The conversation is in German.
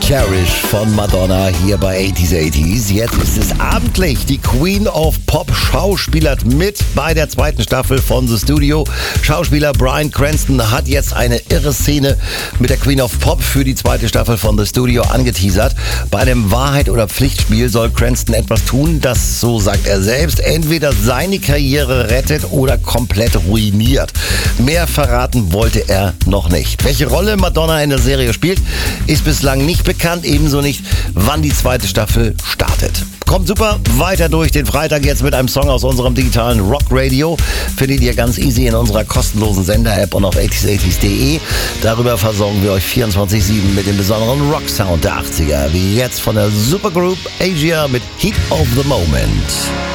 Cherish von Madonna hier bei 80s. Jetzt ist es abendlich. Die Queen of Pop schauspielert mit bei der zweiten Staffel von The Studio. Schauspieler Bryan Cranston hat jetzt eine irre Szene mit der Queen of Pop für die zweite Staffel von The Studio angeteasert. Bei einem Wahrheit- oder Pflichtspiel soll Cranston etwas tun, das, so sagt er selbst, entweder seine Karriere rettet oder komplett ruiniert. Mehr verraten wollte er noch nicht. Welche Rolle Madonna in der Serie spielt, ist bislang nicht bekannt, ebenso nicht, wann die zweite Staffel startet. Kommt super weiter durch den Freitag jetzt mit einem Song aus unserem digitalen Rock-Radio. Findet ihr ganz easy in unserer kostenlosen Sender-App und auf 80s80s.de. Darüber versorgen wir euch 24/7 mit dem besonderen Rock-Sound der 80er. Wie jetzt von der Supergroup Asia mit Heat of the Moment.